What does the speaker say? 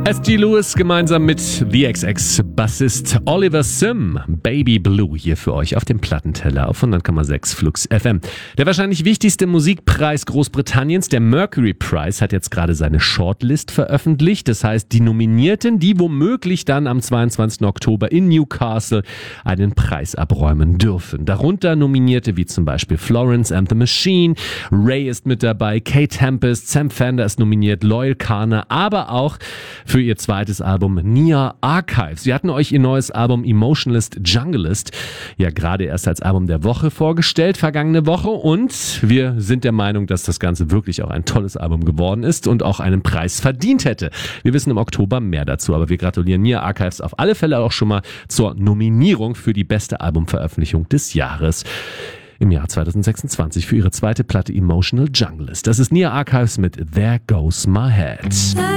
S.G. Lewis gemeinsam mit The XX-Bassist Oliver Sim. Baby Blue hier für euch auf dem Plattenteller auf 100,6 Flux FM. Der wahrscheinlich wichtigste Musikpreis Großbritanniens, der Mercury Prize, hat jetzt gerade seine Shortlist veröffentlicht. Das heißt, die Nominierten, die womöglich dann am 22. Oktober in Newcastle einen Preis abräumen dürfen. Darunter Nominierte wie zum Beispiel Florence and the Machine, Ray ist mit dabei, Kate Tempest, Sam Fender ist nominiert, Loyal Kana, aber auch für ihr zweites Album Nia Archives. Sie hatten euch ihr neues Album Emotionalist Junglist ja gerade erst als Album der Woche vorgestellt, vergangene Woche, und wir sind der Meinung, dass das Ganze wirklich auch ein tolles Album geworden ist und auch einen Preis verdient hätte. Wir wissen im Oktober mehr dazu, aber wir gratulieren Nia Archives auf alle Fälle auch schon mal zur Nominierung für die beste Albumveröffentlichung des Jahres im Jahr 2026 für ihre zweite Platte Emotional Junglist. Das ist Nia Archives mit There Goes My Head.